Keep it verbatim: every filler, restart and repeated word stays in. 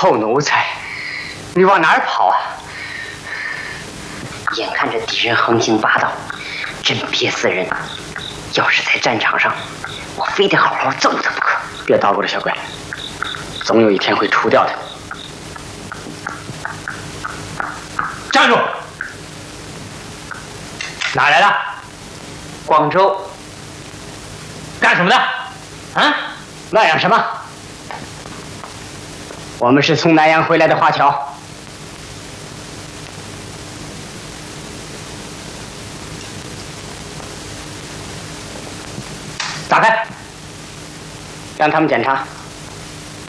臭奴才，你往哪儿跑啊？眼看着敌人横行霸道，真憋死人！要是在战场上，我非得好好揍他不可。别捣鼓了，小鬼，总有一天会除掉他。站住！哪来的？广州。干什么的？啊？那样什么？我们是从南阳回来的华侨。打开，让他们检查。